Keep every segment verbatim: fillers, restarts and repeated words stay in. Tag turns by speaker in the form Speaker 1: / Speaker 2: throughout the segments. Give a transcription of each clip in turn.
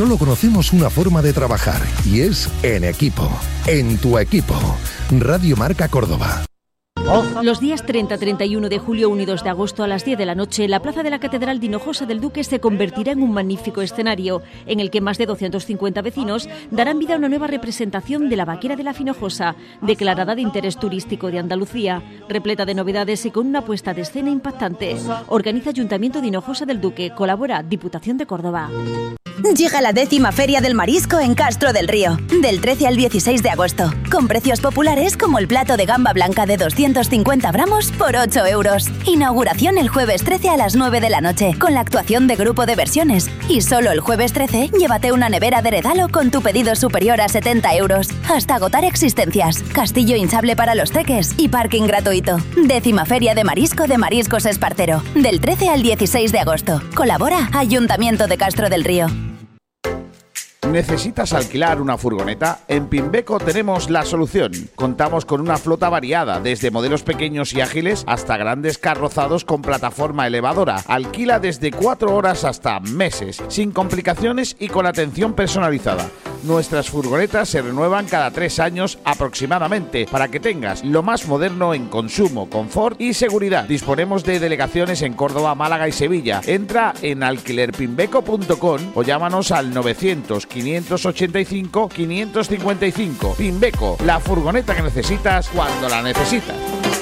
Speaker 1: solo conocemos una forma de trabajar y es en equipo. En tu equipo. Radio Marca Córdoba.
Speaker 2: Los días treinta, treinta y uno de julio, uno y dos de agosto a las diez de la noche, la plaza de la Catedral de Hinojosa del Duque se convertirá en un magnífico escenario en el que más de doscientos cincuenta vecinos darán vida a una nueva representación de la Vaquera de la Finojosa, declarada de interés turístico de Andalucía, repleta de novedades y con una puesta de escena impactante. Organiza Ayuntamiento de Hinojosa del Duque, colabora Diputación de Córdoba.
Speaker 3: Llega la décima Feria del Marisco en Castro del Río, del trece al dieciséis de agosto, con precios populares como el plato de gamba blanca de doscientos cincuenta gramos por ocho euros. Inauguración el jueves trece a las nueve de la noche, con la actuación de Grupo de Versiones. Y solo el jueves trece, llévate una nevera de regalo con tu pedido superior a setenta euros, hasta agotar existencias. Castillo hinchable para los teques y parking gratuito. Décima Feria de Marisco de Mariscos Espartero, del trece al dieciséis de agosto. Colabora Ayuntamiento de Castro del Río.
Speaker 4: ¿Necesitas alquilar una furgoneta? En Pimbeco tenemos la solución. Contamos con una flota variada, desde modelos pequeños y ágiles hasta grandes carrozados con plataforma elevadora. Alquila desde cuatro horas hasta meses, sin complicaciones y con atención personalizada. Nuestras furgonetas se renuevan cada tres años aproximadamente, para que tengas lo más moderno en consumo, confort y seguridad. Disponemos de delegaciones en Córdoba, Málaga y Sevilla. Entra en alquiler pimbeco punto com o llámanos al novecientos, quinientos ochenta y cinco, quinientos cincuenta y cinco. Pimbeco, la furgoneta que necesitas cuando la necesitas.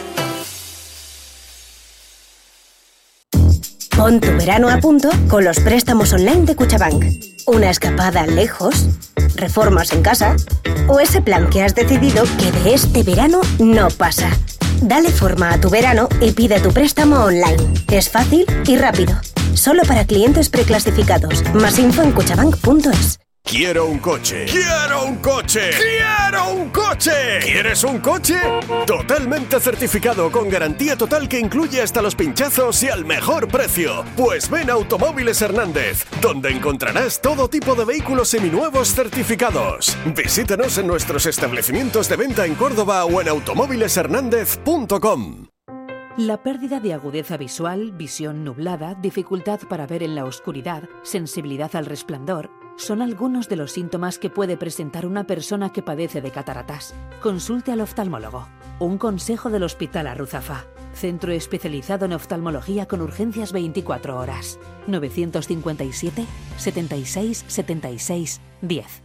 Speaker 5: Pon tu verano a punto con los préstamos online de Cuchabank. Una escapada lejos, reformas en casa o ese plan que has decidido que de este verano no pasa. Dale forma a tu verano y pide tu préstamo online. Es fácil y rápido. Solo para clientes preclasificados. Más info en cuchabank punto es.
Speaker 6: Quiero un coche. ¡Quiero un coche! ¡Quiero un coche! ¿Quieres un coche? Totalmente certificado, con garantía total que incluye hasta los pinchazos y al mejor precio. Pues ven a Automóviles Hernández, donde encontrarás todo tipo de vehículos seminuevos certificados. Visítanos en nuestros establecimientos de venta en Córdoba o en automóviles hernández punto com.
Speaker 7: La pérdida de agudeza visual, visión nublada, dificultad para ver en la oscuridad, sensibilidad al resplandor, son algunos de los síntomas que puede presentar una persona que padece de cataratas. Consulte al oftalmólogo. Un consejo del Hospital Arruzafa. Centro especializado en oftalmología con urgencias veinticuatro horas. novecientos cincuenta y siete, setenta y seis, setenta y seis, diez.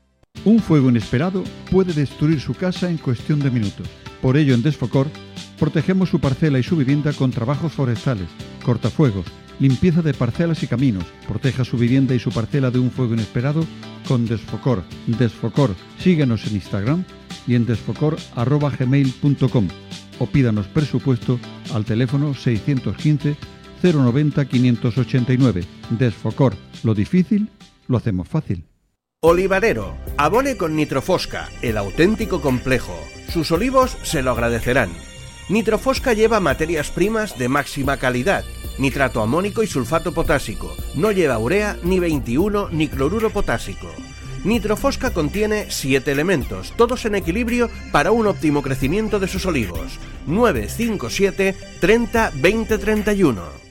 Speaker 8: Un fuego inesperado puede destruir su casa en cuestión de minutos. Por ello, en Desfocor, protegemos su parcela y su vivienda con trabajos forestales, cortafuegos, limpieza de parcelas y caminos. Proteja su vivienda y su parcela de un fuego inesperado con Desfocor. Desfocor. Síguenos en Instagram y en desfocor arroba gmail punto com o pídanos presupuesto al teléfono seiscientos quince, cero noventa, quinientos ochenta y nueve. Desfocor. Lo difícil, lo hacemos fácil.
Speaker 9: Olivarero. Abone con Nitrofosca, el auténtico complejo. Sus olivos se lo agradecerán. Nitrofosca lleva materias primas de máxima calidad, nitrato amónico y sulfato potásico. No lleva urea, ni veintiuno, ni cloruro potásico. Nitrofosca contiene siete elementos, todos en equilibrio para un óptimo crecimiento de sus olivos. nueve cinco siete, treinta, veinte, treinta y uno.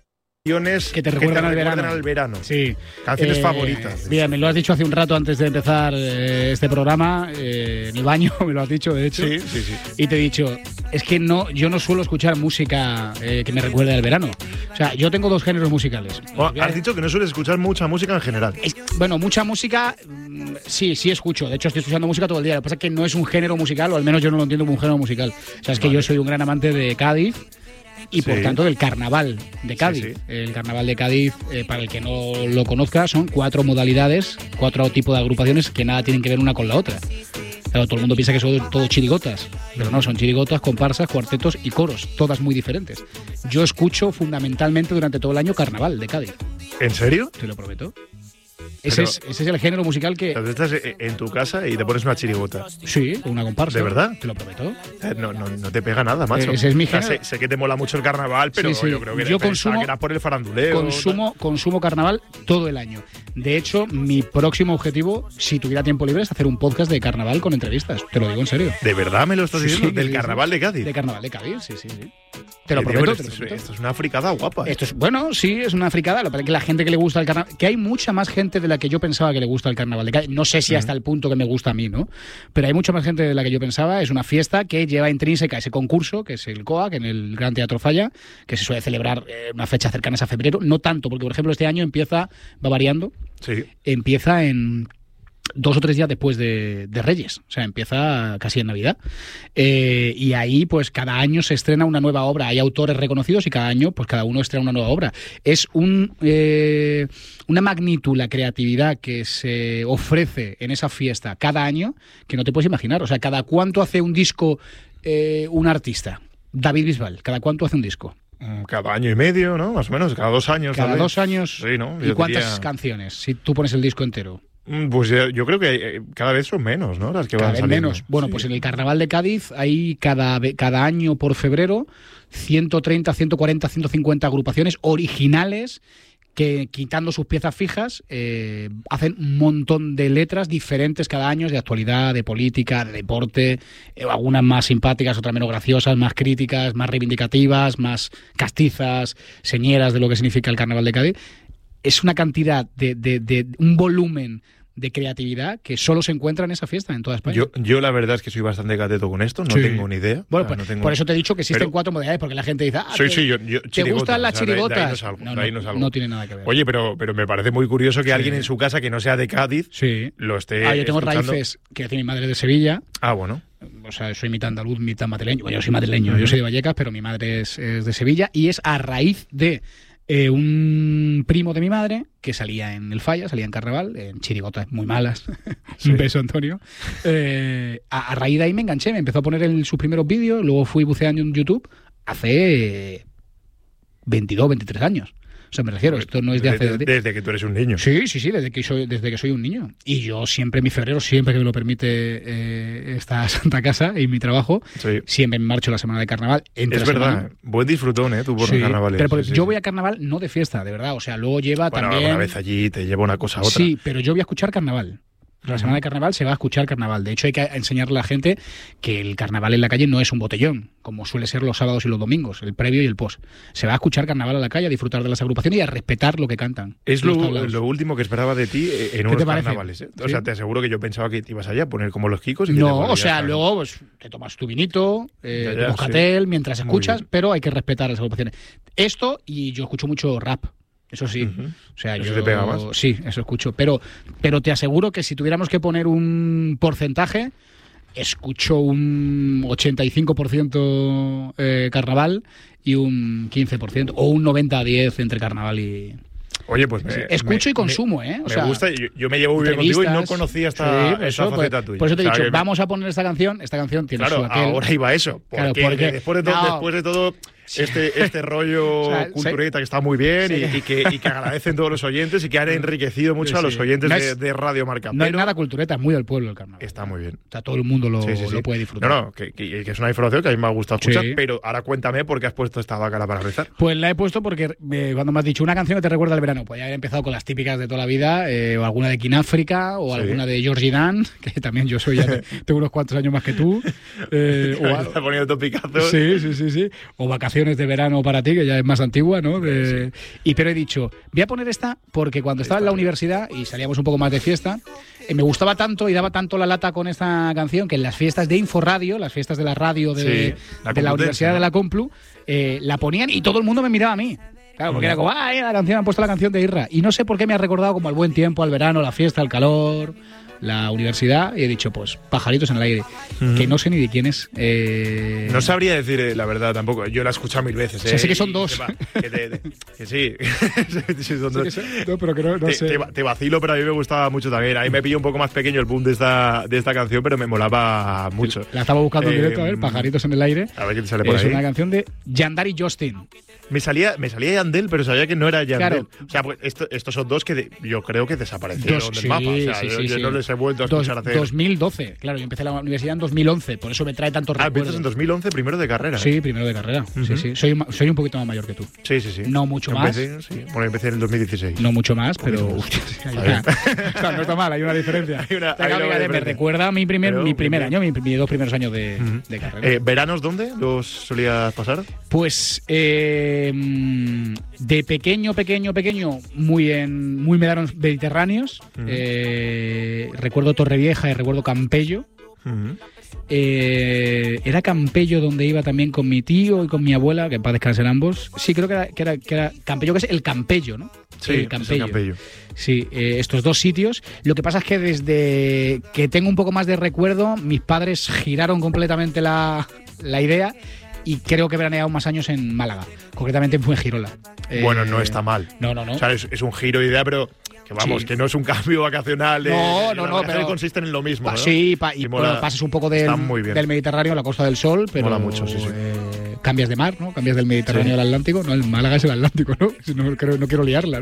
Speaker 10: Que te recuerdan, que te al, recuerdan verano. al verano.
Speaker 11: Sí.
Speaker 10: Canciones
Speaker 11: eh,
Speaker 10: favoritas.
Speaker 11: Bien, me lo has dicho hace un rato antes de empezar eh, este programa, eh, en el baño, me lo has dicho, de hecho.
Speaker 10: Sí, sí, sí.
Speaker 11: Y te he dicho, es que no, yo no suelo escuchar música eh, que me recuerde al verano. O sea, yo tengo dos géneros musicales.
Speaker 10: Oh, has dicho que no sueles escuchar mucha música en general.
Speaker 11: Es, bueno, mucha música, sí, sí escucho. De hecho, estoy escuchando música todo el día. Lo que pasa es que no es un género musical, o al menos yo no lo entiendo como un género musical. O sea, es que vale. Yo soy un gran amante de Cádiz. Y por sí. tanto del carnaval de Cádiz. Sí, sí. El carnaval de Cádiz, eh, para el que no lo conozca, son cuatro modalidades, cuatro tipos de agrupaciones que nada tienen que ver una con la otra. Claro, todo el mundo piensa que son todos chirigotas, pero no, son chirigotas, comparsas, cuartetos y coros, todas muy diferentes. Yo escucho fundamentalmente durante todo el año carnaval de Cádiz.
Speaker 10: ¿En serio?
Speaker 11: Te lo prometo. Ese es, ese es el género musical que…
Speaker 10: Pero tú estás en tu casa y te pones una chirigota.
Speaker 11: Sí, una comparsa.
Speaker 10: ¿De verdad?
Speaker 11: Te lo prometo.
Speaker 10: No, no, no te pega nada, macho.
Speaker 11: Ese es mi género.
Speaker 10: O sea, sé, sé que te mola mucho el carnaval, pero sí, sí. yo creo que,
Speaker 11: yo consumo,
Speaker 10: que era por el faranduleo.
Speaker 11: Consumo, consumo carnaval todo el año. De hecho, mi próximo objetivo, si tuviera tiempo libre, es hacer un podcast de carnaval con entrevistas. Te lo digo en serio.
Speaker 10: ¿De verdad me lo estás
Speaker 11: sí,
Speaker 10: diciendo?
Speaker 11: sí,
Speaker 10: ¿Del
Speaker 11: sí,
Speaker 10: carnaval
Speaker 11: sí.
Speaker 10: de Cádiz?
Speaker 11: De carnaval de Cádiz, sí, sí, sí. Te lo
Speaker 10: Eh,
Speaker 11: prometo,
Speaker 10: tío,
Speaker 11: te lo
Speaker 10: esto,
Speaker 11: prometo.
Speaker 10: es, esto es una fricada guapa. ¿eh?
Speaker 11: Esto es, bueno, sí, es una fricada. Lo que pasa es que la gente que le gusta el carnaval, que hay mucha más gente de la que yo pensaba que le gusta el carnaval de Cádiz. No sé si hasta el punto que me gusta a mí, ¿no? Pero hay mucha más gente de la que yo pensaba. Es una fiesta que lleva intrínseca ese concurso, que es el C O A C, en el Gran Teatro Falla, que se suele celebrar eh, unas fechas cercanas a febrero. No tanto, porque por ejemplo este año empieza, va variando,
Speaker 10: Sí.
Speaker 11: empieza en dos o tres días después de, de Reyes, o sea, empieza casi en Navidad. Eh, y ahí, pues, cada año se estrena una nueva obra. Hay autores reconocidos y cada año, pues, cada uno estrena una nueva obra. Es un eh, una magnitud, la creatividad que se ofrece en esa fiesta cada año, que no te puedes imaginar. O sea, ¿cada cuánto hace un disco eh, un artista? David Bisbal, ¿cada cuánto hace un disco?
Speaker 10: Cada año y medio, ¿no? Más o menos, cada dos años.
Speaker 11: Cada
Speaker 10: tal
Speaker 11: dos
Speaker 10: vez.
Speaker 11: años.
Speaker 10: Sí, ¿no?
Speaker 11: ¿Y
Speaker 10: Yo
Speaker 11: cuántas
Speaker 10: diría-
Speaker 11: canciones? Si tú pones el disco entero.
Speaker 10: Mm, Pues ya- yo creo que eh, cada vez son menos, ¿no? Las que
Speaker 11: Cada
Speaker 10: van
Speaker 11: vez
Speaker 10: saliendo.
Speaker 11: menos. Bueno,
Speaker 10: Sí.
Speaker 11: pues en el Carnaval de Cádiz hay cada, ve- cada año por febrero ciento treinta, ciento cuarenta, ciento cincuenta agrupaciones originales que, quitando sus piezas fijas, eh, hacen un montón de letras diferentes cada año, de actualidad, de política, de deporte, eh, algunas más simpáticas, otras menos graciosas, más críticas, más reivindicativas, más castizas, señeras de lo que significa el Carnaval de Cádiz. Es una cantidad de, de, de un volumen de creatividad que solo se encuentra en esa fiesta en toda España.
Speaker 10: Yo, yo la verdad es que soy bastante cateto con esto, no
Speaker 11: Sí.
Speaker 10: tengo ni idea.
Speaker 11: Bueno,
Speaker 10: O sea,
Speaker 11: pues,
Speaker 10: no tengo-
Speaker 11: por eso te he dicho que existen
Speaker 10: Pero-
Speaker 11: cuatro modalidades, porque la gente dice, ah,
Speaker 10: Sí,
Speaker 11: ¿te,
Speaker 10: sí, yo, yo-
Speaker 11: ¿te
Speaker 10: chirigotas,
Speaker 11: gustan las
Speaker 10: o sea, de- de ahí
Speaker 11: chirigotas?
Speaker 10: no salgo,
Speaker 11: no,
Speaker 10: de ahí
Speaker 11: no,
Speaker 10: no salgo.
Speaker 11: no tiene nada que ver.
Speaker 10: Oye, pero, pero me parece muy curioso que
Speaker 11: Sí.
Speaker 10: alguien en su casa que no sea de Cádiz
Speaker 11: sí.
Speaker 10: lo esté
Speaker 11: Ah, yo tengo
Speaker 10: escuchando.
Speaker 11: raíces, que decir, mi madre es de Sevilla.
Speaker 10: Ah, bueno.
Speaker 11: O sea, soy mitad andaluz, mitad madrileño. Bueno, yo soy madrileño,
Speaker 10: Ujú.
Speaker 11: yo soy de Vallecas, pero mi madre es, es de Sevilla. Y es a raíz de eh, un primo de mi madre que salía en el Falla, salía en Carnaval, en chirigotas muy malas.
Speaker 10: Sí.
Speaker 11: Un beso, Antonio. Eh, a, a raíz de ahí me enganché, me empezó a poner en sus primeros vídeos, luego fui buceando en YouTube hace veintidós, veintitrés años. O sea, me refiero, esto no es de hace...
Speaker 10: Desde, desde que tú eres un niño.
Speaker 11: Sí, sí, sí, desde que soy, desde que soy un niño. Y yo siempre, en mi febrero, siempre que me lo permite eh, esta santa casa y mi trabajo,
Speaker 10: Sí.
Speaker 11: siempre me marcho la semana de carnaval. Entre
Speaker 10: Es
Speaker 11: la
Speaker 10: verdad,
Speaker 11: semana.
Speaker 10: buen disfrutón, ¿eh? Tú por
Speaker 11: Sí,
Speaker 10: los carnavales.
Speaker 11: pero porque
Speaker 10: Sí, sí,
Speaker 11: yo
Speaker 10: sí.
Speaker 11: voy a carnaval no de fiesta, de verdad. O sea, luego lleva
Speaker 10: Bueno,
Speaker 11: también...
Speaker 10: alguna vez allí te lleva una cosa a otra.
Speaker 11: Sí, pero yo voy a escuchar carnaval. La semana de carnaval se va a escuchar carnaval. De hecho, hay que enseñarle a la gente que el carnaval en la calle no es un botellón, como suele ser los sábados y los domingos, el previo y el post. Se va a escuchar carnaval a la calle, a disfrutar de las agrupaciones y a respetar lo que cantan.
Speaker 10: Es
Speaker 11: los
Speaker 10: lo,
Speaker 11: tablaos.
Speaker 10: lo último que esperaba de ti eh, en
Speaker 11: ¿Qué
Speaker 10: unos
Speaker 11: te parece?
Speaker 10: carnavales. ¿eh? O
Speaker 11: ¿Sí?
Speaker 10: sea, te aseguro que yo pensaba que te ibas allá a poner como los Kikos. Y que te
Speaker 11: No, o
Speaker 10: volvías
Speaker 11: sea,
Speaker 10: a-
Speaker 11: luego pues, te tomas tu vinito, eh,
Speaker 10: Ya,
Speaker 11: tu
Speaker 10: ya,
Speaker 11: moscatel,
Speaker 10: sí.
Speaker 11: mientras
Speaker 10: Muy
Speaker 11: escuchas,
Speaker 10: bien.
Speaker 11: pero hay que respetar las agrupaciones. Esto, y yo escucho mucho rap. Eso sí.
Speaker 10: Ujú.
Speaker 11: O sea,
Speaker 10: ¿Eso
Speaker 11: yo,
Speaker 10: te pega más?
Speaker 11: Sí, eso escucho. Pero, pero te aseguro que si tuviéramos que poner un porcentaje, escucho un ochenta y cinco por ciento eh, carnaval y un quince por ciento, o un noventa a diez entre carnaval y...
Speaker 10: Oye, pues me,
Speaker 11: Sí, escucho
Speaker 10: me-
Speaker 11: y consumo, ¿eh? O
Speaker 10: me
Speaker 11: sea,
Speaker 10: gusta, yo, yo me llevo muy bien contigo y no
Speaker 11: entrevistas.
Speaker 10: conocía esta,
Speaker 11: Sí, por
Speaker 10: esta
Speaker 11: eso,
Speaker 10: faceta
Speaker 11: por,
Speaker 10: tuya.
Speaker 11: por eso te he
Speaker 10: O sea,
Speaker 11: dicho,
Speaker 10: que-
Speaker 11: vamos a poner esta canción. Esta canción tiene
Speaker 10: Claro,
Speaker 11: su aquel.
Speaker 10: ahora iba a eso. Porque,
Speaker 11: Claro, porque-
Speaker 10: después, de todo,
Speaker 11: no.
Speaker 10: después de todo este, este rollo
Speaker 11: O sea,
Speaker 10: cultureta que está muy bien
Speaker 11: sí.
Speaker 10: y, y que, y que agradecen todos los oyentes y que han enriquecido mucho
Speaker 11: Sí,
Speaker 10: a los
Speaker 11: sí.
Speaker 10: oyentes
Speaker 11: No
Speaker 10: de,
Speaker 11: es-
Speaker 10: de Radio Marca.
Speaker 11: No es
Speaker 10: pero
Speaker 11: nada cultureta, es muy del pueblo el carnaval.
Speaker 10: está muy bien.
Speaker 11: O sea, todo el mundo lo,
Speaker 10: Sí, sí, sí.
Speaker 11: lo puede disfrutar.
Speaker 10: No, no, que, que- que es una información que a mí me ha gustado escuchar,
Speaker 11: Sí.
Speaker 10: pero ahora cuéntame por qué has puesto esta bacala para rezar.
Speaker 11: Pues la he puesto porque eh, cuando me has dicho una canción que te recuerda al verano, pues ya haber empezado con las típicas de toda la vida, eh, o alguna de Kináfrica, o
Speaker 10: Sí.
Speaker 11: alguna de Georgie Dan, que también yo soy, ya te- tengo unos cuantos años más que tú. eh, o a-
Speaker 10: Está poniendo topicazos.
Speaker 11: Sí, sí, sí, sí. O Vacaciones de verano para ti, que ya es más antigua, ¿no? De- Y pero he dicho, voy a poner esta porque cuando estaba en la universidad y salíamos un poco más de fiesta, eh, me gustaba tanto y daba tanto la lata con esta canción que en las fiestas de Inforadio, las fiestas de la radio de,
Speaker 10: Sí,
Speaker 11: de
Speaker 10: la
Speaker 11: la
Speaker 10: Complutense,
Speaker 11: Universidad
Speaker 10: ¿no?
Speaker 11: de la Complu, eh, la ponían y todo el mundo me miraba a mí. Claro, porque era como, ¡ay, la canción! Han puesto la canción de Irra. Y no sé por qué me ha recordado como al buen tiempo, al verano, la fiesta, el calor, la universidad. Y he dicho, pues, Pajaritos en el aire.
Speaker 10: Ujú.
Speaker 11: Que no sé ni de quién es. Eh,
Speaker 10: No sabría decir eh, la verdad tampoco. Yo la he escuchado mil veces.
Speaker 11: O sea,
Speaker 10: eh,
Speaker 11: sé que son
Speaker 10: y
Speaker 11: dos.
Speaker 10: te va- Que, te- te- que sí. Sí, son
Speaker 11: sé
Speaker 10: dos.
Speaker 11: que sé- no, pero que no, no
Speaker 10: te,
Speaker 11: sé.
Speaker 10: te va- te vacilo, pero a mí me gustaba mucho también. A mí me pilló un poco más pequeño el boom de esta, de esta canción, pero me molaba mucho.
Speaker 11: La estaba buscando en
Speaker 10: Eh,
Speaker 11: directo, a ver, Pajaritos en el aire.
Speaker 10: A ver qué te sale por
Speaker 11: Es
Speaker 10: ahí.
Speaker 11: una canción de Yandari Justin.
Speaker 10: Me salía, me salía Yandel, pero sabía que no era Yandel.
Speaker 11: Claro.
Speaker 10: O sea, pues esto- estos son dos que de- yo creo que desaparecieron
Speaker 11: Dos-
Speaker 10: del
Speaker 11: sí,
Speaker 10: mapa. O sea,
Speaker 11: sí,
Speaker 10: yo,
Speaker 11: sí,
Speaker 10: yo
Speaker 11: sí.
Speaker 10: no les he vuelto a
Speaker 11: Dos-
Speaker 10: escuchar hacer.
Speaker 11: dos mil doce, claro, yo empecé la universidad en dos mil once, por eso me trae tantos
Speaker 10: Ah,
Speaker 11: recuerdos.
Speaker 10: empiezas en dos mil once, primero de carrera. ¿eh?
Speaker 11: Sí, primero de carrera. Sí,
Speaker 10: Ujú.
Speaker 11: sí. Soy, ma- soy un poquito más mayor que tú.
Speaker 10: Sí, sí, sí.
Speaker 11: No mucho
Speaker 10: Yo
Speaker 11: más.
Speaker 10: Empecé, sí. Bueno, empecé en el dos mil dieciséis.
Speaker 11: No mucho más, pero.
Speaker 10: Poquito más.
Speaker 11: Hostia, sí, hay
Speaker 10: Está
Speaker 11: una-
Speaker 10: bien.
Speaker 11: o sea, no está mal, hay una diferencia.
Speaker 10: Hay una-
Speaker 11: Está
Speaker 10: hay
Speaker 11: claro,
Speaker 10: una
Speaker 11: fíjate, me
Speaker 10: diferencia.
Speaker 11: recuerda a mi primer,
Speaker 10: Pero,
Speaker 11: mi primer
Speaker 10: bien,
Speaker 11: año, mi- mis dos primeros años de,
Speaker 10: Ujú.
Speaker 11: de carrera.
Speaker 10: Eh, ¿Veranos dónde los solías pasar?
Speaker 11: Pues eh, de pequeño, pequeño, pequeño, muy en muy veranos mediterráneos. Uh-huh. Eh, recuerdo Torrevieja y recuerdo Campello. Uh-huh. Eh, era Campello donde iba también con mi tío y con mi abuela, que en paz descansen ambos. Sí, creo que era, que era, que era Campello, que es el Campello, ¿no?
Speaker 10: Sí,
Speaker 11: el Campello.
Speaker 10: Es el Campello.
Speaker 11: Sí, eh, estos dos sitios. Lo que pasa es que desde que tengo un poco más de recuerdo, mis padres giraron completamente la, la idea y creo que veraneado más años en Málaga, concretamente en Fuengirola.
Speaker 10: Bueno,
Speaker 11: eh,
Speaker 10: no está mal.
Speaker 11: No, no, no.
Speaker 10: O sea, es, es un giro de idea, pero que vamos, sí. que no es un cambio vacacional. De,
Speaker 11: no, no, no, pero
Speaker 10: consisten en lo mismo.
Speaker 11: Pa,
Speaker 10: ¿no?
Speaker 11: Sí, pa, y,
Speaker 10: y mola,
Speaker 11: bueno, pasas un poco del, del Mediterráneo a la Costa del Sol, pero
Speaker 10: mola mucho, sí, sí.
Speaker 11: Eh, cambias de mar, ¿no? Cambias del Mediterráneo sí. al Atlántico. No, el Málaga es el Atlántico, ¿no? No, creo, no quiero liarla, ¿no?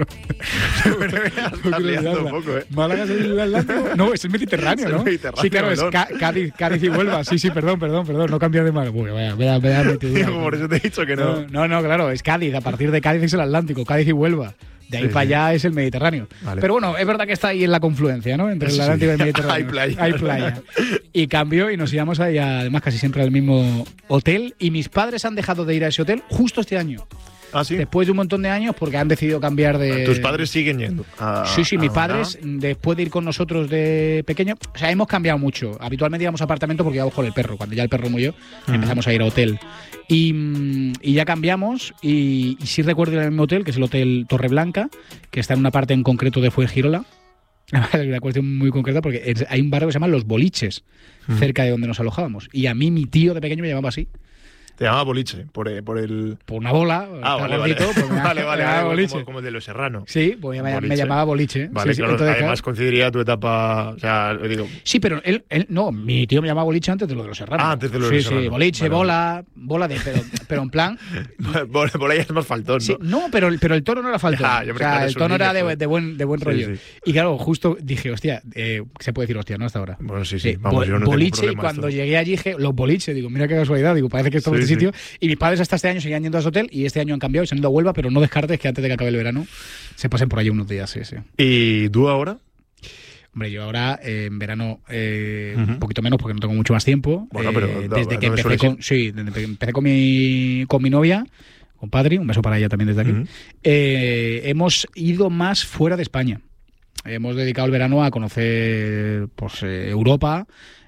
Speaker 10: no quiero un poco, ¿eh?
Speaker 11: Málaga es el Atlántico. No, es el Mediterráneo, ¿no?
Speaker 10: El Mediterráneo,
Speaker 11: sí, claro, es Cá Cádiz, Cádiz y Huelva. Sí, sí, perdón, perdón, perdón. No cambias de mar. Uy, vaya, vaya, vaya, vaya
Speaker 10: Por eso te he dicho que no.
Speaker 11: no. No, no, claro, es Cádiz. A partir de Cádiz es el Atlántico. Cádiz y Huelva. De ahí sí, para sí. allá es el Mediterráneo. Vale. Pero bueno, es verdad que está ahí en la confluencia, ¿no? Entre el Atlántico sí. y el Mediterráneo.
Speaker 10: Hay playa.
Speaker 11: Hay playa. Y cambió y nos íbamos ahí, además, casi siempre al mismo hotel. Y mis padres han dejado de ir a ese hotel justo este año.
Speaker 10: ¿Ah, sí?
Speaker 11: Después de un montón de años, porque han decidido cambiar de...
Speaker 10: ¿Tus padres siguen yendo? A,
Speaker 11: sí, sí,
Speaker 10: a
Speaker 11: mis padres, después de ir con nosotros de pequeño... O sea, hemos cambiado mucho. Habitualmente íbamos a apartamento porque íbamos con el perro. Cuando ya el perro murió, uh-huh. empezamos a ir a hotel. Y, y ya cambiamos, y, y sí recuerdo ir al mismo hotel, que es el Hotel Torreblanca, que está en una parte en concreto de Fuengirola. Es una cuestión muy concreta porque hay un barrio que se llama Los Boliches, uh-huh. cerca de donde nos alojábamos. Y a mí mi tío de pequeño me llamaba así.
Speaker 10: Te llamaba boliche, por, por el...
Speaker 11: Por una bola.
Speaker 10: Ah, vale, vale.
Speaker 11: Gordito, pues
Speaker 10: vale, vale, vale
Speaker 11: boliche.
Speaker 10: Como, como el de Los Serrano.
Speaker 11: Sí, pues me, me llamaba boliche.
Speaker 10: Vale,
Speaker 11: sí,
Speaker 10: claro,
Speaker 11: sí, entonces,
Speaker 10: además
Speaker 11: claro,
Speaker 10: coincidiría tu etapa, o sea, digo...
Speaker 11: Sí, pero él, él, no, mi tío me llamaba boliche antes de lo de Los Serrano.
Speaker 10: Ah, antes de lo de
Speaker 11: sí,
Speaker 10: Los Serrano.
Speaker 11: Sí, boliche,
Speaker 10: vale,
Speaker 11: bola,
Speaker 10: vale.
Speaker 11: bola de... Pero, pero en plan...
Speaker 10: bola, bola ya es más faltón,
Speaker 11: sí,
Speaker 10: ¿no?
Speaker 11: No, pero, pero el tono no era faltón.
Speaker 10: Ya, yo
Speaker 11: o sea, el tono era de, de, buen, de buen
Speaker 10: sí,
Speaker 11: rollo.
Speaker 10: Sí.
Speaker 11: Y claro, justo dije, hostia, eh, se puede decir hostia, ¿no? Hasta ahora.
Speaker 10: Bueno, sí, sí,
Speaker 11: eh,
Speaker 10: vamos,
Speaker 11: bo
Speaker 10: yo no
Speaker 11: boliche,
Speaker 10: tengo
Speaker 11: y cuando
Speaker 10: esto.
Speaker 11: llegué allí dije, los boliches, digo, mira qué casualidad, digo, parece que estamos sí, en este sí. sitio. Y mis padres hasta este año seguían yendo a ese hotel y este año han cambiado y se han ido a Huelva, pero no descartes que antes de que acabe el verano se pasen por allí unos días, sí, sí.
Speaker 10: ¿Y tú ahora?
Speaker 11: Hombre, yo ahora eh, en verano eh, uh-huh. un poquito menos porque no tengo mucho más tiempo.
Speaker 10: Bueno, pero
Speaker 11: eh,
Speaker 10: no,
Speaker 11: desde
Speaker 10: no
Speaker 11: que empecé con, sí, desde que empecé con mi con mi novia, con Patri, un beso para ella también desde aquí. Uh-huh. eh, hemos ido más fuera de España. Hemos dedicado el verano a conocer pues eh, Europa.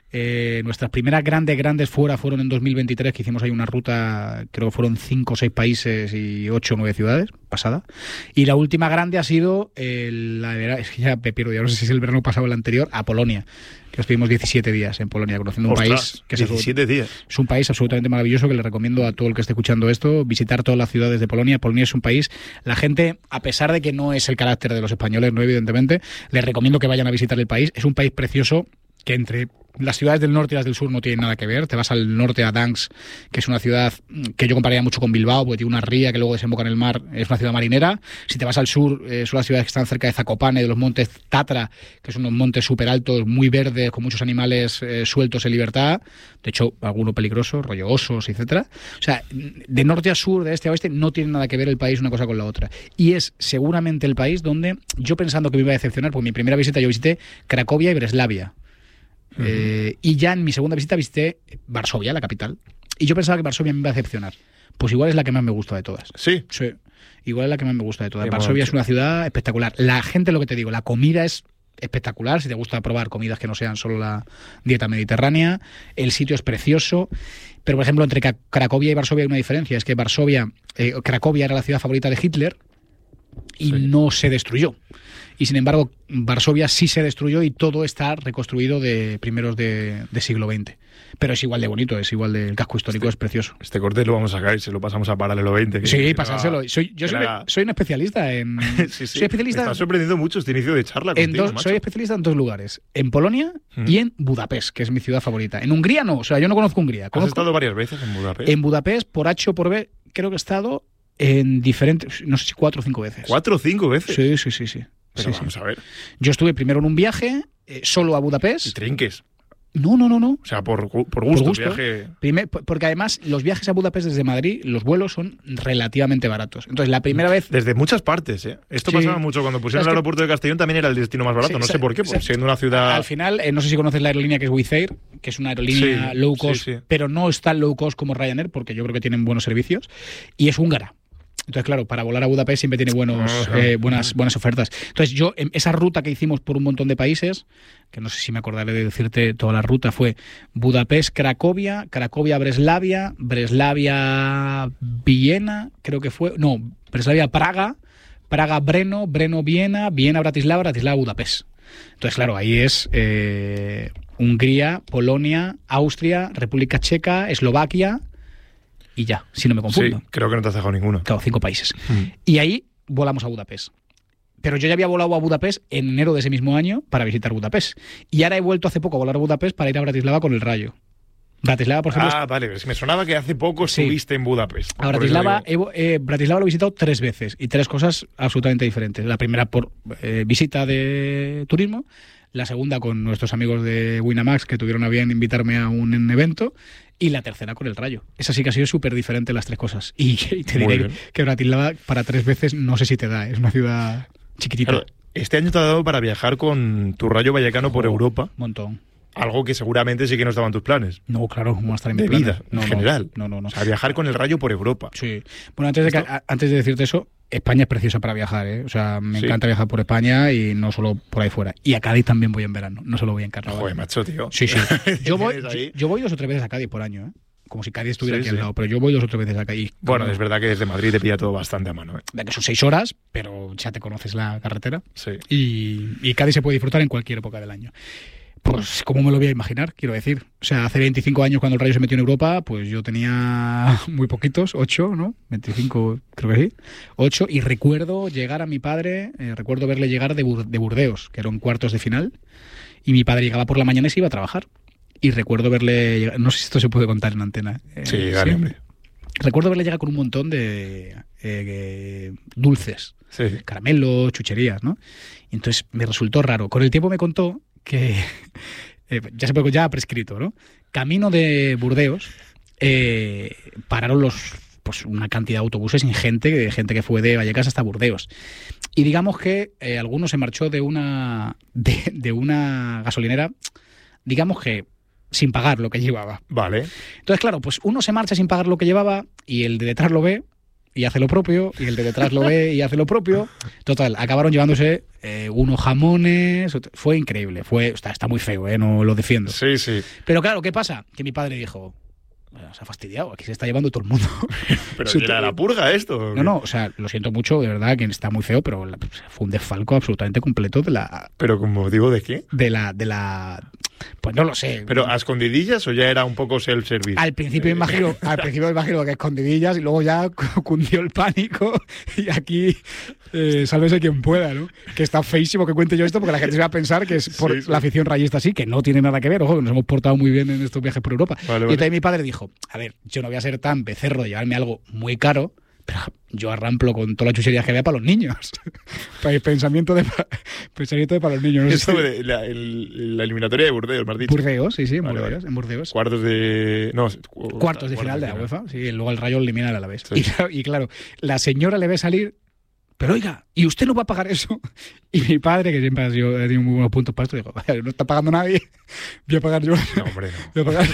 Speaker 11: Eh, nuestras primeras grandes, grandes fuera fueron en dos mil veintitrés, que hicimos ahí una ruta, creo que fueron cinco o seis países y ocho o nueve ciudades, pasada. Y la última grande ha sido, eh, la de, es que ya me pierdo, ya no sé si es el verano pasado o el anterior, a Polonia, que estuvimos diecisiete días en Polonia, conociendo un
Speaker 10: Ostras,
Speaker 11: país que
Speaker 10: diecisiete
Speaker 11: es,
Speaker 10: días.
Speaker 11: Es un país absolutamente maravilloso que le recomiendo a todo el que esté escuchando esto, visitar todas las ciudades de Polonia. Polonia es un país, la gente, a pesar de que no es el carácter de los españoles, no evidentemente, les recomiendo que vayan a visitar el país. Es un país precioso que entre las ciudades del norte y las del sur no tienen nada que ver. Te vas al norte, a Gdańsk, que es una ciudad que yo compararía mucho con Bilbao, porque tiene una ría que luego desemboca en el mar, es una ciudad marinera. Si te vas al sur, eh, son las ciudades que están cerca de Zakopane, de los montes Tatra, que son unos montes súper altos, muy verdes, con muchos animales eh, sueltos en libertad, de hecho, alguno peligroso, rollo osos, etcétera. O sea, de norte a sur, de este a oeste, no tiene nada que ver el país una cosa con la otra. Y es seguramente el país donde, yo pensando que me iba a decepcionar, porque mi primera visita yo visité Cracovia y Breslavia. Uh-huh. Eh, y ya en mi segunda visita visité Varsovia, la capital. Y yo pensaba que Varsovia me iba a decepcionar. Pues igual es la que más me gusta de todas.
Speaker 10: ¿Sí?
Speaker 11: Sí. Igual es la que más me gusta de todas.
Speaker 10: Qué
Speaker 11: Varsovia
Speaker 10: mucho.
Speaker 11: Es una ciudad espectacular. La gente, lo que te digo, la comida es espectacular. Si te gusta probar comidas que no sean solo la dieta mediterránea. El sitio es precioso. Pero, por ejemplo, entre Cracovia y Varsovia hay una diferencia. Es que Varsovia, eh, Cracovia era la ciudad favorita de Hitler y sí. no se destruyó. Y sin embargo, Varsovia sí se destruyó y todo está reconstruido de primeros de, de siglo veinte. Pero es igual de bonito, es igual del casco histórico,
Speaker 10: este,
Speaker 11: es precioso.
Speaker 10: Este corte lo vamos a sacar y se lo pasamos a Paralelo veinte. Que
Speaker 11: sí,
Speaker 10: que
Speaker 11: pasárselo.
Speaker 10: Era,
Speaker 11: soy, yo soy, era... soy un especialista en...
Speaker 10: sí, sí.
Speaker 11: Soy especialista...
Speaker 10: Me está sorprendiendo mucho este inicio de charla
Speaker 11: en
Speaker 10: contigo,
Speaker 11: dos,
Speaker 10: macho.
Speaker 11: Soy especialista en dos lugares. En Polonia ¿Mm? y en Budapest, que es mi ciudad favorita. En Hungría no, o sea, yo no conozco Hungría. Conozco...
Speaker 10: ¿Has estado varias veces en Budapest?
Speaker 11: En Budapest, por H o por B, creo que he estado en diferentes... No sé si cuatro o cinco veces.
Speaker 10: ¿Cuatro o cinco veces?
Speaker 11: Sí, sí, sí, sí.
Speaker 10: Pero
Speaker 11: sí,
Speaker 10: vamos
Speaker 11: sí.
Speaker 10: a ver.
Speaker 11: Yo estuve primero en un viaje, eh, solo a Budapest.
Speaker 10: Y trinques.
Speaker 11: No, no, no, no.
Speaker 10: O sea, por, por gusto,
Speaker 11: por gusto.
Speaker 10: viaje...
Speaker 11: Primer, porque además los viajes a Budapest desde Madrid, los vuelos son relativamente baratos. Entonces, la primera vez...
Speaker 10: Desde muchas partes, ¿eh? Esto
Speaker 11: Sí.
Speaker 10: pasaba mucho. Cuando pusieron el aeropuerto de Castellón también era el destino más barato.
Speaker 11: Sí,
Speaker 10: no
Speaker 11: sí,
Speaker 10: sé por qué, pues
Speaker 11: sí.
Speaker 10: siendo una ciudad...
Speaker 11: Al final, eh, no sé si conoces la aerolínea que es Wizz Air, que es una aerolínea
Speaker 10: Sí,
Speaker 11: low cost,
Speaker 10: sí, sí.
Speaker 11: pero no es tan low cost como Ryanair, porque yo creo que tienen buenos servicios, y es húngara. Entonces, claro, para volar a Budapest siempre tiene buenos,
Speaker 10: Ajá.
Speaker 11: eh, buenas, buenas ofertas. Entonces, yo, en esa ruta que hicimos por un montón de países, que no sé si me acordaré de decirte toda la ruta, fue Budapest, Cracovia, Cracovia, Breslavia, Breslavia, Viena, creo que fue, no, Breslavia, Praga, Praga, Brno, Brno, Viena, Viena, Bratislava, Bratislava, Budapest. Entonces, claro, ahí es eh, Hungría, Polonia, Austria, República Checa, Eslovaquia y ya, si no me confundo.
Speaker 10: Sí, creo que no te has dejado ninguno.
Speaker 11: Claro, cinco países.
Speaker 10: Mm.
Speaker 11: Y ahí volamos a Budapest. Pero yo ya había volado a Budapest en enero de ese mismo año para visitar Budapest. Y ahora he vuelto hace poco a volar a Budapest para ir a Bratislava con el Rayo. Bratislava, por ejemplo...
Speaker 10: Ah, vale. Es que me sonaba que hace poco
Speaker 11: Sí.
Speaker 10: estuviste en Budapest.
Speaker 11: A
Speaker 10: Por
Speaker 11: Bratislava,
Speaker 10: eso digo.
Speaker 11: he, eh, Bratislava lo he visitado tres veces y tres cosas absolutamente diferentes. La primera por eh, visita de turismo, la segunda con nuestros amigos de Winamax que tuvieron a bien invitarme a un evento y la tercera con el Rayo. Esa sí que ha sido súper diferente las tres cosas. Y, y te
Speaker 10: Muy
Speaker 11: diré
Speaker 10: bien.
Speaker 11: que Bratislava para tres veces no sé si te da, es una ciudad chiquitita.
Speaker 10: Claro, este año te ha dado para viajar con tu Rayo Vallecano por
Speaker 11: Oh,
Speaker 10: Europa.
Speaker 11: Un montón.
Speaker 10: Algo que seguramente sí que no estaba en tus planes.
Speaker 11: No, claro, ¿cómo va a estar en mi
Speaker 10: De
Speaker 11: plan?
Speaker 10: vida,
Speaker 11: No,
Speaker 10: en
Speaker 11: no,
Speaker 10: general.
Speaker 11: No, no, no.
Speaker 10: O sea, viajar con el Rayo por Europa.
Speaker 11: Sí. Bueno, antes de, que- a- antes de decirte eso, España es preciosa para viajar, ¿eh? O sea, me
Speaker 10: Sí.
Speaker 11: encanta viajar por España y no solo por ahí fuera. Y a Cádiz también voy en verano, no solo voy en carnaval.
Speaker 10: Joder, macho, tío.
Speaker 11: Sí, sí. Yo voy,
Speaker 10: Tienes
Speaker 11: yo,
Speaker 10: ahí.
Speaker 11: yo voy dos o tres veces a Cádiz por año, ¿eh? Como si Cádiz estuviera
Speaker 10: Sí,
Speaker 11: aquí
Speaker 10: sí.
Speaker 11: al lado, pero yo voy dos o tres veces a Cádiz.
Speaker 10: Bueno,
Speaker 11: Como-
Speaker 10: es verdad que desde Madrid te pilla todo bastante a mano, ¿eh?
Speaker 11: de que son seis horas, pero ya te conoces la carretera.
Speaker 10: Sí.
Speaker 11: Y, y Cádiz se puede disfrutar en cualquier época del año. Pues, ¿cómo me lo voy a imaginar? Quiero decir. O sea, hace veinticinco años cuando el Rayo se metió en Europa, pues yo tenía muy poquitos, ocho, ¿no? veinticinco, creo que sí. ocho, y recuerdo llegar a mi padre, eh, recuerdo verle llegar de, Bur- de Burdeos, que eran cuartos de final, y mi padre llegaba por la mañana y se iba a trabajar. Y recuerdo verle llegar, no sé si esto se puede contar en antena. eh,
Speaker 10: Sí, dale, hombre.
Speaker 11: Recuerdo verle llegar con un montón de eh, eh, dulces,
Speaker 10: Sí.
Speaker 11: caramelos, chucherías, ¿no? Y entonces me resultó raro. Con el tiempo me contó que, eh, ya se puede, ya ha prescrito, ¿no? Camino de Burdeos, eh, pararon los, pues una cantidad de autobuses ingente, de gente que fue de Vallecas hasta Burdeos. Y digamos que eh, alguno se marchó de una, de, de una gasolinera, digamos que sin pagar lo que llevaba.
Speaker 10: Vale.
Speaker 11: Entonces, claro, pues uno se marcha sin pagar lo que llevaba y el de detrás lo ve y hace lo propio, y el de detrás lo ve y hace lo propio. Total, acabaron llevándose eh, unos jamones. Fue increíble. Fue, está, está muy feo, ¿eh? No lo defiendo.
Speaker 10: Sí, sí.
Speaker 11: Pero claro, ¿qué pasa? Que mi padre dijo, "Bueno, se ha fastidiado, aquí se está llevando todo el mundo".
Speaker 10: Pero
Speaker 11: Sí,
Speaker 10: ¿era
Speaker 11: te-
Speaker 10: la purga esto?
Speaker 11: No, no, o sea, lo siento mucho, de verdad, que está muy feo, pero la- fue un desfalco absolutamente completo de la...
Speaker 10: Pero como digo, ¿de qué?
Speaker 11: De la, de la... Pues no lo sé.
Speaker 10: ¿Pero a escondidillas o ya era un poco self-service?
Speaker 11: Al principio me imagino, al principio me imagino que escondidillas y luego ya cundió el pánico y aquí eh, sálvese quien pueda, ¿no? Que está feísimo que cuente yo esto porque la gente se va a pensar que es por
Speaker 10: Sí, sí.
Speaker 11: la afición rayista así, que no tiene nada que ver, ojo, que nos hemos portado muy bien en estos viajes por Europa.
Speaker 10: Vale,
Speaker 11: Y
Speaker 10: vale.
Speaker 11: entonces mi padre dijo, a ver, yo no voy a ser tan becerro de llevarme algo muy caro, pero yo arramplo con toda la chuchería que vea para los niños. Para el pensamiento de, pa- pensamiento de para los niños. No sé
Speaker 10: Esto
Speaker 11: si-
Speaker 10: de la, el- la eliminatoria de Burdeos, me has dicho.
Speaker 11: Burdeos, sí, sí, en
Speaker 10: Vale,
Speaker 11: Burdeos,
Speaker 10: vale.
Speaker 11: en Burdeos.
Speaker 10: Cuartos de... No, cu-
Speaker 11: Cuartos de final de la UEFA, sí, y luego el Rayo elimina al Alavés.
Speaker 10: Sí.
Speaker 11: Y, claro, y claro, la señora le ve salir, pero oiga, ¿y usted no va a pagar eso? Y mi padre, que siempre ha sido- ha tenido muy buenos puntos para esto, dijo, "Vaya, no está pagando nadie, voy a pagar yo".
Speaker 10: No, hombre, no.
Speaker 11: Voy a pagar.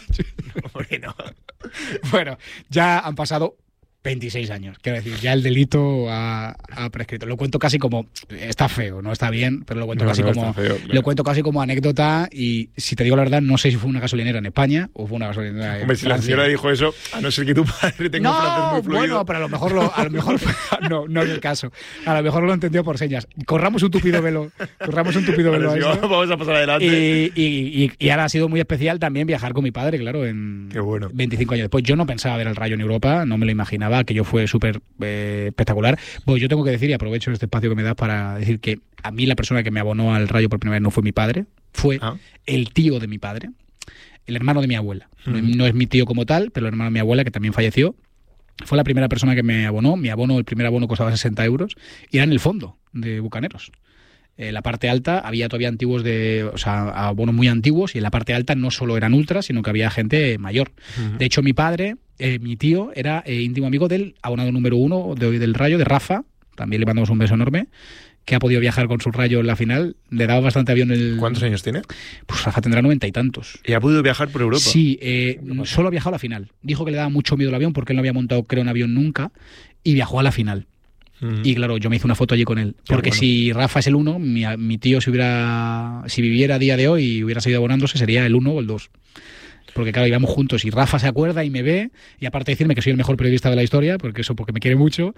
Speaker 10: Hombre, no.
Speaker 11: Bueno, ya han pasado veintiséis años. Quiero decir, ya el delito ha, ha prescrito. Lo cuento casi como... Está feo, no está bien, pero lo cuento
Speaker 10: No,
Speaker 11: casi
Speaker 10: no,
Speaker 11: como...
Speaker 10: está feo, claro.
Speaker 11: Lo cuento casi como anécdota y, si te digo la verdad, no sé si fue una gasolinera en España o fue una gasolinera en
Speaker 10: Hombre, si la
Speaker 11: Francia.
Speaker 10: señora dijo eso, a no ser que tu padre tenga un francés
Speaker 11: No,
Speaker 10: muy fluido...
Speaker 11: bueno, pero a lo mejor lo, a lo mejor no, no es el caso. A lo mejor lo entendió por señas. Corramos un tupido velo, corramos un tupido
Speaker 10: Vale,
Speaker 11: velo a
Speaker 10: sí,
Speaker 11: esto.
Speaker 10: vamos a pasar adelante.
Speaker 11: Y, y- y- y ahora ha sido muy especial también viajar con mi padre, claro, en
Speaker 10: Qué bueno.
Speaker 11: veinticinco años después. Yo no pensaba ver el Rayo en Europa, no me lo imaginaba, que yo fue súper eh, espectacular. Pues yo tengo que decir, y aprovecho este espacio que me das para decir que a mí la persona que me abonó al Rayo por primera vez no fue mi padre, fue
Speaker 10: Ah.
Speaker 11: el tío de mi padre, el hermano de mi abuela. No-
Speaker 10: Ujú.
Speaker 11: No es mi tío como tal, pero el hermano de mi abuela, que también falleció, fue la primera persona que me abonó. Mi abono, el primer abono costaba sesenta euros y era en el fondo de Bucaneros. En la parte alta había todavía antiguos de, o sea, abonos muy antiguos, y en la parte alta no solo eran ultras, sino que había gente mayor. Uh-huh. De hecho, mi padre, eh, mi tío, era eh, íntimo amigo del abonado número uno de hoy del Rayo, de Rafa. También le mandamos un beso enorme, que ha podido viajar con su Rayo en la final. Le daba bastante avión el...
Speaker 10: ¿Cuántos años tiene?
Speaker 11: Pues Rafa tendrá noventa y tantos.
Speaker 10: ¿Y ha podido viajar por Europa?
Speaker 11: Sí, eh, solo ha viajado a la final. Dijo que le daba mucho miedo el avión porque él no había montado, creo, un avión nunca, y viajó a la final. Mm. Y claro, yo me hice una foto allí con él. Qué porque bueno. Si Rafa es el uno, mi, mi tío si hubiera si viviera a día de hoy y hubiera seguido abonándose, sería el uno o el dos. Porque claro, íbamos juntos y Rafa se acuerda y me ve, y aparte de decirme que soy el mejor periodista de la historia, porque eso porque me quiere mucho,